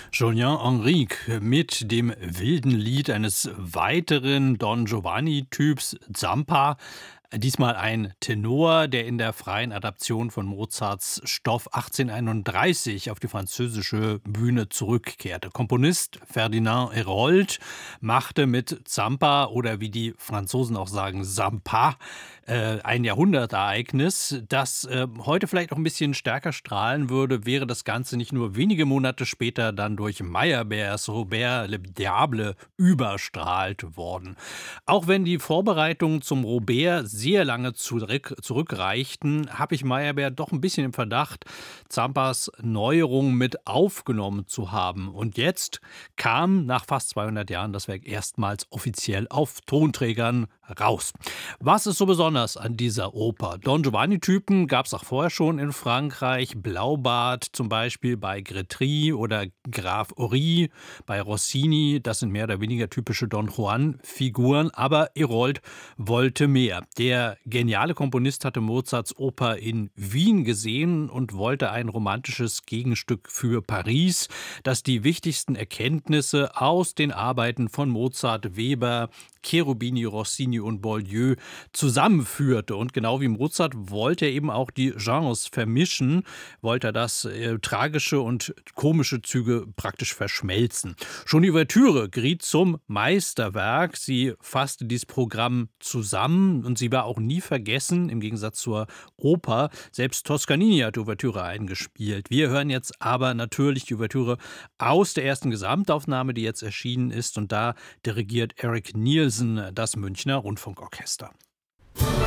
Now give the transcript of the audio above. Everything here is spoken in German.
Julien Henrique mit dem wilden Lied eines weiteren Don Giovanni-Typs, Zampa. Diesmal ein Tenor, der in der freien Adaption von Mozarts Stoff 1831 auf die französische Bühne zurückkehrte. Komponist Ferdinand Hérold machte mit Zampa oder wie die Franzosen auch sagen, Zampa, ein Jahrhundertereignis, das heute vielleicht auch ein bisschen stärker strahlen würde, wäre das Ganze nicht nur wenige Monate später dann durch Meyerbeers Robert le Diable überstrahlt worden. Auch wenn die Vorbereitungen zum Robert sehr lange zurückreichten, habe ich Meyerbeer doch ein bisschen im Verdacht, Zampas Neuerung mit aufgenommen zu haben. Und jetzt kam nach fast 200 Jahren das Werk erstmals offiziell auf Tonträgern raus. Was ist so besonders an dieser Oper? Don Giovanni-Typen gab es auch vorher schon in Frankreich. Blaubart zum Beispiel bei Grétry oder Graf Ory bei Rossini. Das sind mehr oder weniger typische Don Juan-Figuren. Aber Hérold wollte mehr. Der geniale Komponist hatte Mozarts Oper in Wien gesehen und wollte ein romantisches Gegenstück für Paris, das die wichtigsten Erkenntnisse aus den Arbeiten von Mozart, Weber, Cherubini, Rossini und Boieldieu zusammenführte. Und genau wie Mozart wollte er eben auch die Genres vermischen, wollte er das tragische und komische Züge praktisch verschmelzen. Schon die Ouvertüre geriet zum Meisterwerk. Sie fasste dieses Programm zusammen und sie war auch nie vergessen, im Gegensatz zur Oper. Selbst Toscanini hat die Ouvertüre eingespielt. Wir hören jetzt aber natürlich die Ouvertüre aus der ersten Gesamtaufnahme, die jetzt erschienen ist. Und da dirigiert Eric Nielsen das Münchner Rundfunkorchester.